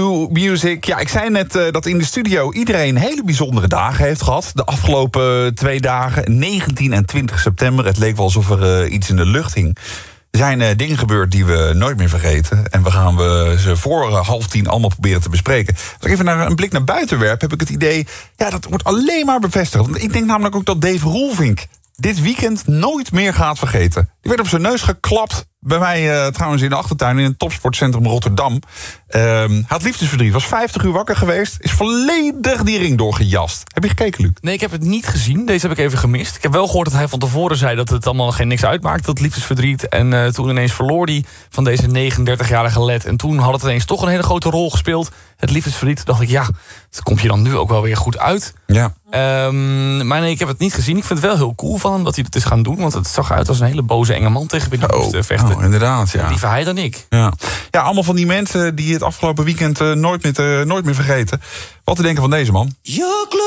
to Music. Ja, ik zei net dat in de studio iedereen hele bijzondere dagen heeft gehad. De afgelopen 2 dagen, 19 en 20 september. Het leek wel alsof er iets in de lucht hing. Er zijn dingen gebeurd die we nooit meer vergeten. En we gaan ze voor 9:30 allemaal proberen te bespreken. Als ik even een blik naar buiten werp, heb ik het idee, ja, dat wordt alleen maar bevestigd. Want ik denk namelijk ook dat Dave Roelvink dit weekend nooit meer gaat vergeten. Die werd op zijn neus geklapt bij mij trouwens in de achtertuin in het topsportcentrum Rotterdam. Hij had liefdesverdriet, was 50 uur wakker geweest, is volledig die ring doorgejast. Heb je gekeken, Luc? Nee, ik heb het niet gezien. Deze heb ik even gemist. Ik heb wel gehoord dat hij van tevoren zei dat het allemaal niks uitmaakt, dat liefdesverdriet. En toen ineens verloor hij van deze 39-jarige led. En toen had het ineens toch een hele grote rol gespeeld, het liefdesverdriet. Toen dacht ik, ja, dat komt je dan nu ook wel weer goed uit. Ja. Maar nee, ik heb het niet gezien. Ik vind het wel heel cool van hem dat hij het is gaan doen. Want het zag eruit als een hele boze enge man tegen wie hij moest vechten. Oh, inderdaad, ja. Liever hij dan ik. Ja, allemaal van die mensen die het afgelopen weekend nooit meer vergeten. Wat te denken van deze man?